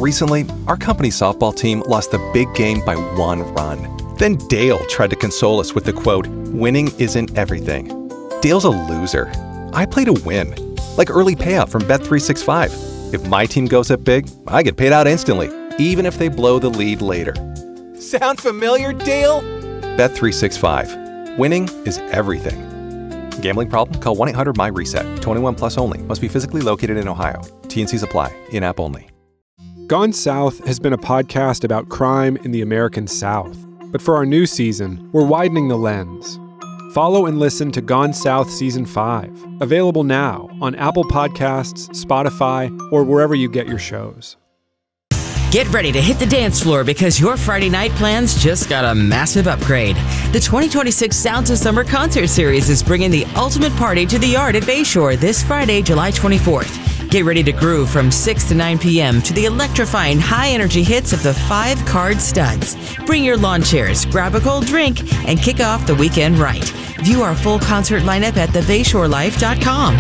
Recently, our company's softball team lost the big game by 1 run. Then Dale tried to console us with the quote, "Winning isn't everything." Dale's a loser. I play to win, like early payout from Bet365. If my team goes up big, I get paid out instantly, even if they blow the lead later. Sound familiar, Dale? Bet365. Winning is everything. Gambling problem? Call 1-800-MY-RESET. 21 plus only. Must be physically located in Ohio. T&Cs apply. In-app only. Gone South has been a podcast about crime in the American South. But for our new season, we're widening the lens. Follow and listen to Gone South Season 5. Available now on Apple Podcasts, Spotify, or wherever you get your shows. Get ready to hit the dance floor because your Friday night plans just got a massive upgrade. The 2026 Sounds of Summer Concert Series is bringing the ultimate party to the Yard at Bayshore this Friday, July 24th. Get ready to groove from 6 to 9 p.m. to the electrifying high-energy hits of the 5 Card Studs. Bring your lawn chairs, grab a cold drink, and kick off the weekend right. View our full concert lineup at thebayshorelife.com.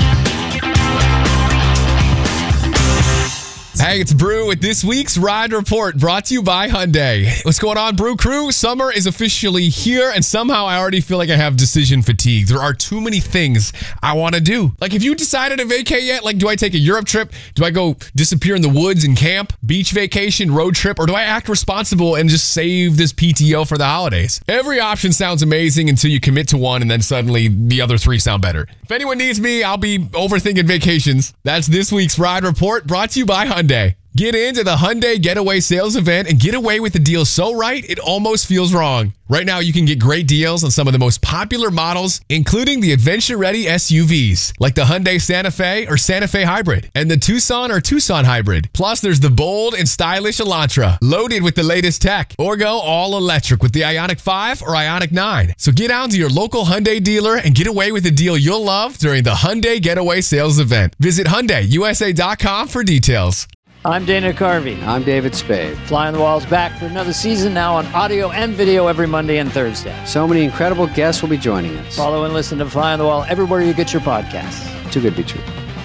Hey, it's Brew with this week's Ride Report, brought to you by Hyundai. What's going on, Brew Crew? Summer is officially here, and somehow I already feel like I have decision fatigue. There are too many things I want to do. Like, have you decided to vacate yet? Like, do I take a Europe trip? Do I go disappear in the woods and camp? Beach vacation, road trip? Or do I act responsible and just save this PTO for the holidays? Every option sounds amazing until you commit to one, and then suddenly the other 3 sound better. If anyone needs me, I'll be overthinking vacations. That's this week's Ride Report, brought to you by Hyundai. Get into the Hyundai Getaway Sales Event and get away with a deal so right, it almost feels wrong. Right now, you can get great deals on some of the most popular models, including the adventure-ready SUVs, like the Hyundai Santa Fe or Santa Fe Hybrid, and the Tucson or Tucson Hybrid. Plus, there's the bold and stylish Elantra, loaded with the latest tech. Or go all-electric with the Ioniq 5 or Ioniq 9. So get out to your local Hyundai dealer and get away with a deal you'll love during the Hyundai Getaway Sales Event. Visit HyundaiUSA.com for details. I'm Dana Carvey. I'm David Spade. Fly on the Wall's back for another season, now on audio and video every Monday and Thursday. So many incredible guests will be joining us. Follow and listen to Fly on the Wall everywhere you get your podcasts. Too good to be true.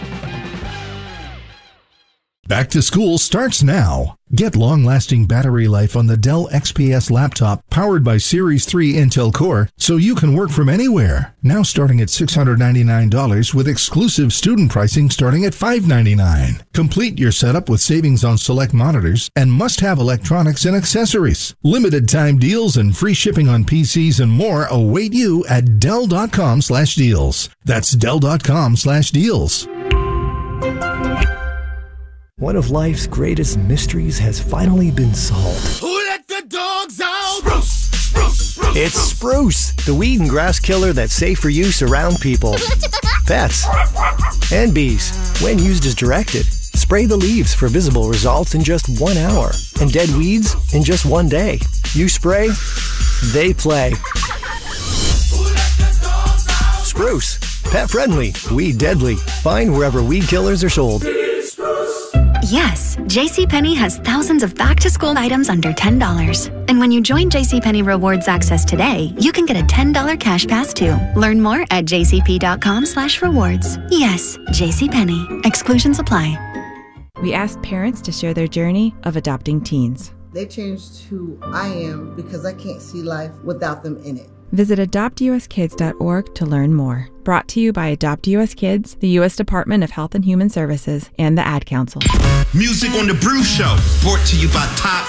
Back to school starts now. Get long-lasting battery life on the Dell XPS laptop powered by Series 3 Intel Core so you can work from anywhere. Now starting at $699 with exclusive student pricing starting at $599. Complete your setup with savings on select monitors and must-have electronics and accessories. Limited time deals and free shipping on PCs and more await you at Dell.com/deals. That's Dell.com/deals. One of life's greatest mysteries has finally been solved. Who let the dogs out? Spruce, spruce, spruce. It's Spruce, the weed and grass killer that's safe for use around people, pets, and bees. When used as directed, spray the leaves for visible results in just 1 hour and dead weeds in just 1 day. You spray, they play. Spruce, pet friendly, weed deadly. Find wherever weed killers are sold. Yes, JCPenney has thousands of back-to-school items under $10. And when you join JCPenney Rewards Access today, you can get a $10 cash pass too. Learn more at jcp.com/rewards. Yes, JCPenney. Exclusions apply. We asked parents to share their journey of adopting teens. They changed who I am because I can't see life without them in it. Visit adoptuskids.org to learn more. Brought to you by Adopt US Kids, the U.S. Department of Health and Human Services, and the Ad Council. Music on the Brew Show, brought to you by Top